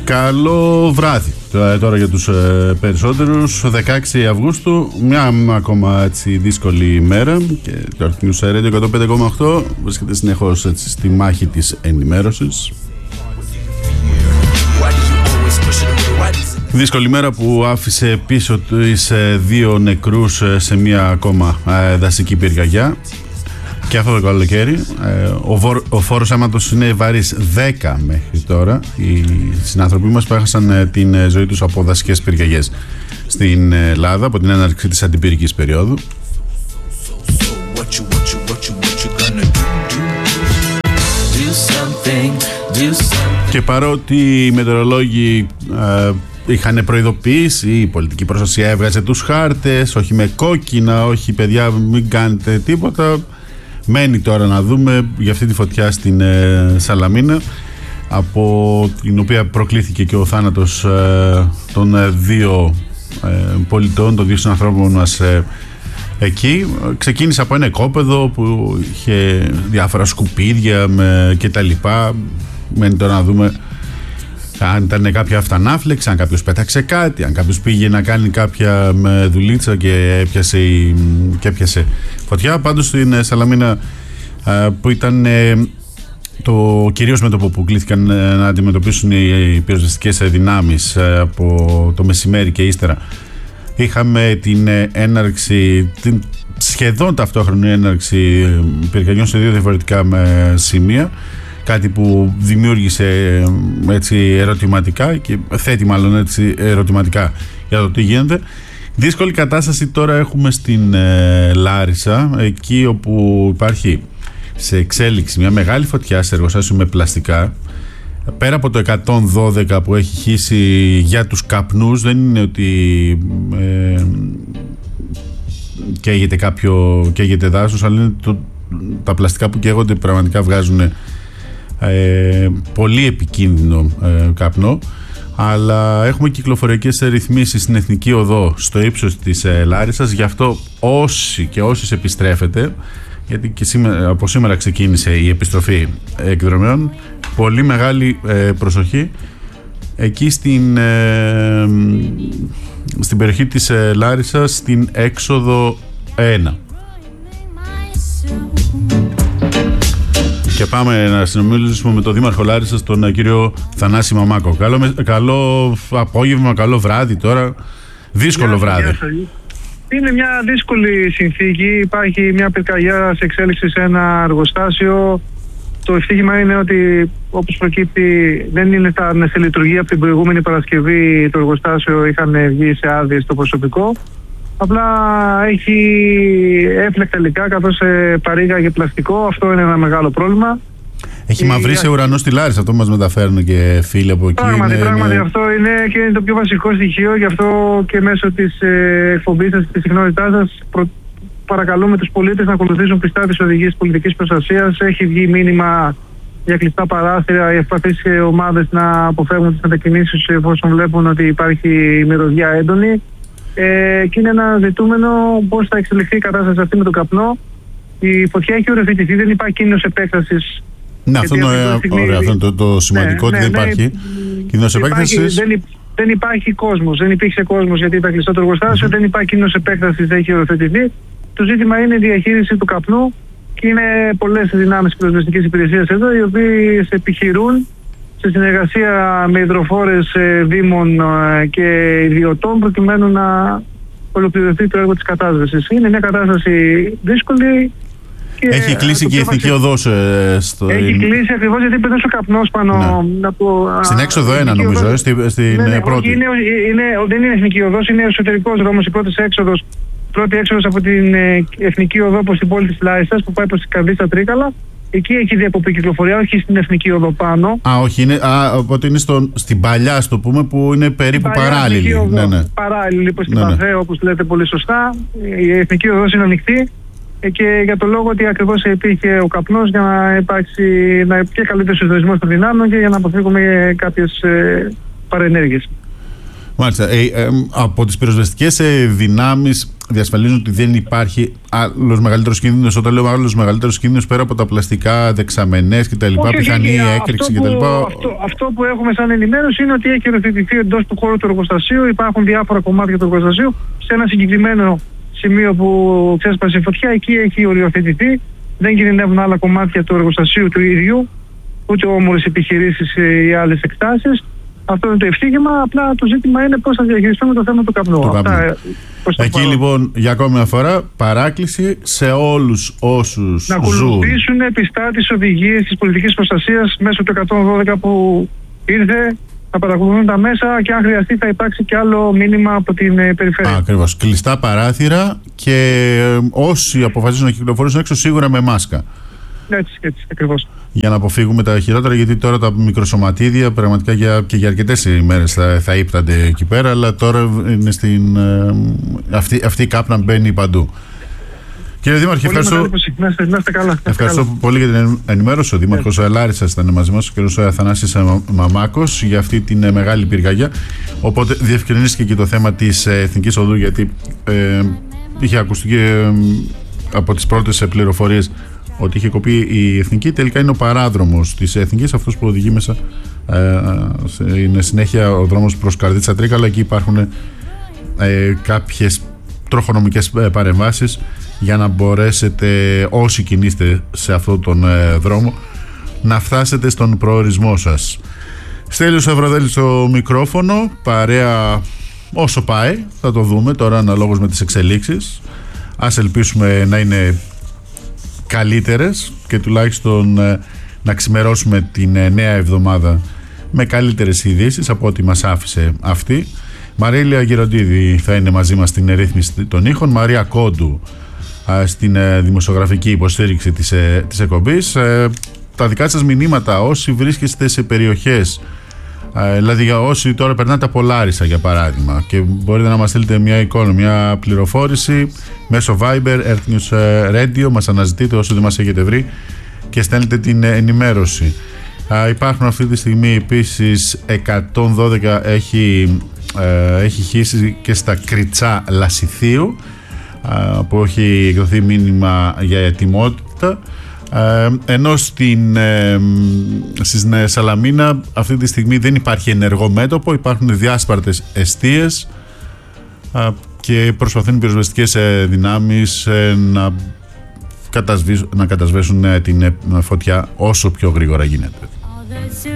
Καλό βράδυ τώρα για τους περισσότερους. 16 Αυγούστου, μια ακόμα έτσι δύσκολη ημέρα και το Earth News Radio 105,8 βρίσκεται συνεχώς έτσι στη μάχη της ενημέρωσης. Δύσκολη μέρα που άφησε πίσω τις 2 νεκρούς σε μια ακόμα δασική πυρκαγιά. Και αυτό το καλοκαίρι ο φόρος αίματος είναι βαρύς 10 μέχρι τώρα. Οι συνάνθρωποι μας που έχασαν την ζωή τους από δασικές πυρκαγιές στην Ελλάδα από την έναρξη της αντιπυρικής περίοδου. Και παρότι οι μετεωρολόγοι είχαν προειδοποιήσει, η πολιτική προστασία έβγαζε τους χάρτες, όχι με κόκκινα, όχι παιδιά μην κάνετε τίποτα. Μένει τώρα να δούμε για αυτή τη φωτιά στην Σαλαμίνα, από την οποία προκλήθηκε και ο θάνατος των 2 πολιτών, των 2 συνανθρώπων μας εκεί. Ξεκίνησε από ένα οικόπεδο που είχε διάφορα σκουπίδια και τα λοιπά. Μένει τώρα να δούμε αν ήταν κάποια αυτανάφλεξη, αν κάποιος πέταξε κάτι, αν κάποιος πήγε να κάνει κάποια δουλίτσα και έπιασε φωτιά. Πάντως στην Σαλαμίνα που ήταν το κυρίως μέτωπο που κλήθηκαν να αντιμετωπίσουν οι πυροσβεστικές δυνάμεις από το μεσημέρι και ύστερα, είχαμε την έναρξη, την σχεδόν ταυτόχρονη έναρξη πυρκαγιών σε 2 διαφορετικά σημεία. Κάτι που δημιούργησε έτσι ερωτηματικά και θέτει μάλλον έτσι ερωτηματικά για το τι γίνεται. Δύσκολη κατάσταση τώρα έχουμε στην Λάρισα, εκεί όπου υπάρχει σε εξέλιξη μια μεγάλη φωτιά σε εργοστάσιο με πλαστικά. Πέρα από το 112 που έχει χύσει για τους καπνούς, δεν είναι ότι καίγεται δάσος, αλλά είναι τα πλαστικά που καίγονται πραγματικά βγάζουν πολύ επικίνδυνο καπνό. Αλλά έχουμε κυκλοφοριακές ρυθμίσεις στην Εθνική Οδό στο ύψος της Λάρισσας. Γι' αυτό όσοι επιστρέφετε, γιατί και από σήμερα ξεκίνησε η επιστροφή εκδρομέων, πολύ μεγάλη προσοχή εκεί στην περιοχή της Λάρισσας, στην έξοδο 1. Και πάμε να συνομιλήσουμε με τον Δήμαρχο Λάρισσας, τον κύριο Θανάση Μαμάκο. Καλό απόγευμα, καλό βράδυ τώρα. Δύσκολο βράδυ. Είναι μια δύσκολη συνθήκη. Υπάρχει μια πυρκαγιά σε εξέλιξη σε ένα εργοστάσιο. Το ευτύχημα είναι ότι, όπως προκύπτει, δεν είναι σε λειτουργία. Από την προηγούμενη Παρασκευή το εργοστάσιο είχαν βγει σε άδειες το προσωπικό. Απλά έχει έφλεκτα υλικά, καθώς παρήγαγε πλαστικό. Αυτό είναι ένα μεγάλο πρόβλημα. Έχει μαυρίσει ο ουρανός στη Λάρισα, αυτό μας μεταφέρουν και φίλοι από εκεί. Πράγματι αυτό είναι και είναι το πιο βασικό στοιχείο. Γι' αυτό και μέσω της εκπομπής σας, της συχνότητάς σας, παρακαλούμε τους πολίτες να ακολουθήσουν πιστά τις οδηγίες πολιτικής προστασίας. Έχει βγει μήνυμα για κλειστά παράθυρα, οι ευπαθείς ομάδες να αποφεύγουν τις μετακινήσεις εφόσον βλέπουν ότι υπάρχει μυρωδιά έντονη. Και είναι ένα ζητούμενο πώς θα εξελιχθεί η κατάσταση αυτή με τον καπνό. Η φωτιά έχει οριοθετηθεί, δεν υπάρχει κίνδυνος επέκτασης. Ναι, αυτό είναι το σημαντικό, ότι δεν υπάρχει κίνδυνος επέκτασης. Δεν υπάρχει κόσμος, δεν υπήρξε κόσμος γιατί ήταν κλειστό το εργοστάσιο, δεν υπάρχει κίνδυνος επέκτασης, δεν έχει οριοθετηθεί. Το ζήτημα είναι η διαχείριση του καπνού και είναι πολλές δυνάμεις πυροσβεστικής υπηρεσίας εδώ, οι οποίες επιχειρούν σε συνεργασία με υδροφόρες δήμων και ιδιωτών προκειμένου να ολοκληρωθεί το έργο της κατάσβεσης. Είναι μια κατάσταση δύσκολη. Και έχει κλείσει και η Εθνική Οδός Έχει κλείσει ακριβώς γιατί πετούσε ο καπνός πάνω. Ναι. Στην έξοδο 1 νομίζω, στην πρώτη. Δεν είναι Εθνική Οδός, είναι εσωτερικός δρόμος, η πρώτη έξοδος από την Εθνική Οδό προς την πόλη της Λάισσας που πάει προς την Καρδίτσα Τρίκαλα. Εκεί έχει διακοπή κυκλοφορία, όχι στην Εθνική Οδό πάνω. Όχι, οπότε είναι στην παλιά, ας το πούμε, που είναι περίπου παράλληλη. Ναι. Παράλληλη, προς την Παθέο, όπως λέτε πολύ σωστά. Η Εθνική Οδός είναι ανοιχτή και για το λόγο ότι ακριβώς υπήρχε ο καπνός για να υπάρξει και καλύτερο συντονισμός των δυνάμεων και για να αποφύγουμε κάποιες παρενέργειες. Μάλιστα. Από τις πυροσβεστικές δυνάμεις διασφαλίζουν ότι δεν υπάρχει άλλος μεγαλύτερος κίνδυνος. Όταν λέω άλλος μεγαλύτερος κίνδυνος, πέρα από τα πλαστικά, δεξαμενές κτλ., πιθανή έκρηξη κτλ. Αυτό που έχουμε σαν ενημέρωση είναι ότι έχει οριοθετηθεί εντός του χώρου του εργοστασίου. Υπάρχουν διάφορα κομμάτια του εργοστασίου. Σε ένα συγκεκριμένο σημείο που ξέσπασε η φωτιά, εκεί έχει οριοθετηθεί. Δεν κινδυνεύουν άλλα κομμάτια του εργοστασίου του ίδιου, ούτε όμορες επιχειρήσεις ή άλλες εκτάσεις. Αυτό είναι το ευθύγημα. Απλά το ζήτημα είναι πώς θα διαχειριστούμε το θέμα του καπνού. Εκεί λοιπόν για ακόμη μια φορά παράκληση σε όλους όσους να ακολουθήσουν πιστά τις οδηγίες της πολιτικής προστασίας μέσω του 112 που ήρθε, να παρακολουθούν τα μέσα και αν χρειαστεί θα υπάρξει και άλλο μήνυμα από την περιφέρεια. Ακριβώς. Κλειστά παράθυρα και όσοι αποφασίζουν να κυκλοφορήσουν έξω σίγουρα με μάσκα. Έτσι, ακριβώς. Για να αποφύγουμε τα χειρότερα, γιατί τώρα τα μικροσωματίδια πραγματικά και για αρκετές ημέρες θα ύπτανται εκεί πέρα, αλλά τώρα είναι αυτή η κάπνα μπαίνει παντού. Κύριε Δήμαρχε, ευχαριστώ πολύ για την ενημέρωση. Ο Δήμαρχος Λάρισσας ήταν μαζί μας, ο κ. Αθανάσης Μαμάκος, για αυτή την μεγάλη πυρκαγιά. Οπότε διευκρινίστηκε και το θέμα της Εθνικής Οδού, γιατί είχε ακουστεί και από τις πρώτες πληροφορίες ότι είχε κοπεί η Εθνική. Τελικά είναι ο παράδρομος της Εθνικής, αυτός που οδηγεί μέσα. Είναι συνέχεια ο δρόμος προς Καρδίτσα Τρίκαλα. Εκεί υπάρχουν κάποιες τροχονομικές παρεμβάσεις για να μπορέσετε, όσοι κινείστε σε αυτόν τον δρόμο, να φτάσετε στον προορισμό σας. Στέλιος Αβραδέλης στο μικρόφωνο, παρέα όσο πάει, θα το δούμε τώρα αναλόγως με τις εξελίξεις. Ας ελπίσουμε να είναι καλύτερες και τουλάχιστον να ξημερώσουμε την νέα εβδομάδα με καλύτερες ειδήσεις από ό,τι μας άφησε αυτή. Μαρίλια Γεροντίδη θα είναι μαζί μας στην ρύθμιση των ήχων, Μαρία Κόντου στην δημοσιογραφική υποστήριξη της εκπομπής. Τα δικά σας μηνύματα, όσοι βρίσκεστε σε περιοχές, δηλαδή για όσοι τώρα περνάτε από Λάρισα για παράδειγμα και μπορείτε να μας στείλετε μια εικόνα, μια πληροφόρηση μέσω Viber, Earth News Radio, μας αναζητείτε όσο δεν μας έχετε βρει και στέλνετε την ενημέρωση. Υπάρχουν αυτή τη στιγμή επίσης 112 έχει χύσει και στα Κριτσά Λασιθίου, που έχει εκδοθεί μήνυμα για ετοιμότητα, ενώ στην Σαλαμίνα αυτή τη στιγμή δεν υπάρχει ενεργό μέτωπο, υπάρχουν διάσπαρτες εστίες και προσπαθούν οι πυροσβεστικές δυνάμεις να κατασβέσουν την φωτιά όσο πιο γρήγορα γίνεται.